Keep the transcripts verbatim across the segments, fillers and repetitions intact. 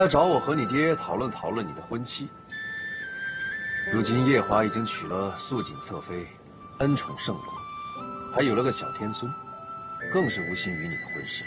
来找我和你爹讨论讨论你的婚期。如今夜华已经娶了素锦侧妃，恩宠圣罗，还有了个小天孙，更是无心于你的婚事。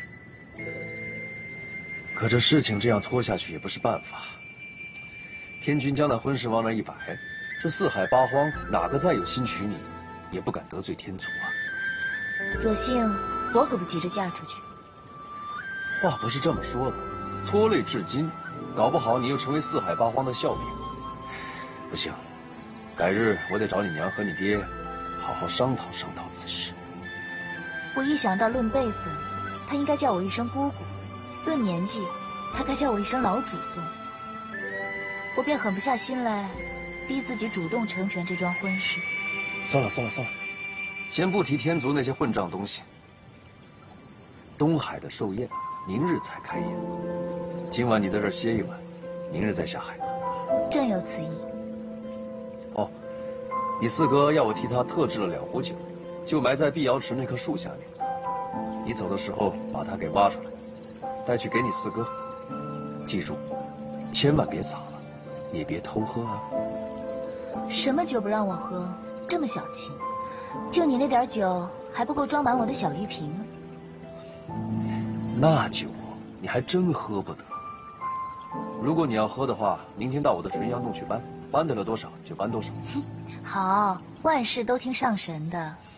可这事情这样拖下去也不是办法。天君将那婚事往那一摆，这四海八荒哪个再有心娶你，也不敢得罪天祖啊。 所幸我可不急着嫁出去。 话不是这么说的，拖累至今，搞不好你又成为四海八荒的笑柄。不行，改日我得找你娘和你爹，好好商讨商讨此事。 我一想到论辈分，他应该叫我一声姑姑；论年纪，他该叫我一声老祖宗。我便狠不下心来，逼自己主动成全这桩婚事。 算了算了算了，先不提天族那些混账东西。东海的寿宴，明日才开宴。今晚你在这儿歇一晚，明日再下海。 正有此意。 哦，你四哥要我替他特制了两壶酒，就埋在碧瑶池那棵树下面。你走的时候把它给挖出来，带去给你四哥。记住，千万别洒了，也别偷喝啊。 什么酒不让我喝？这么小气，就你那点酒还不够装满我的小玉瓶啊。 那酒你还真喝不得。如果你要喝的话，明天到我的纯阳洞去搬，搬得了多少就搬多少。 好，万事都听上神的。